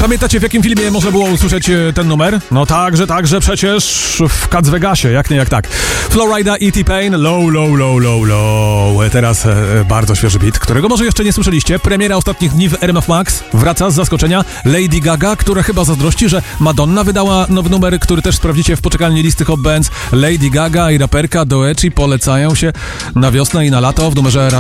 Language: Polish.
Pamiętacie, w jakim filmie można było usłyszeć ten numer? No także przecież w Cats Vegasie, jak nie jak tak. Florida i T-Pain, low. Teraz bardzo świeży beat, którego może jeszcze nie słyszeliście. Premiera ostatnich dni w RMF Max. Wraca z zaskoczenia Lady Gaga, która chyba zazdrości, że Madonna wydała nowy numer, który też sprawdzicie w poczekalni listy Hot Bands. Lady Gaga i raperka Doechii polecają się na wiosnę i na lato w numerze